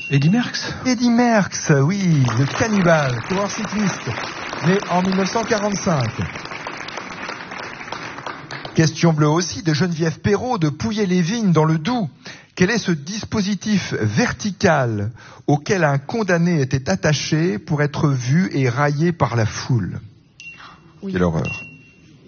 Eddy Merckx. Eddy Merckx, oui, le cannibale, coureur cycliste, né en 1945. Question bleue aussi de Geneviève Perrault de Pouillet-les-Vignes dans le Doubs. Quel est ce dispositif vertical auquel un condamné était attaché pour être vu et raillé par la foule? Oui. Quelle horreur.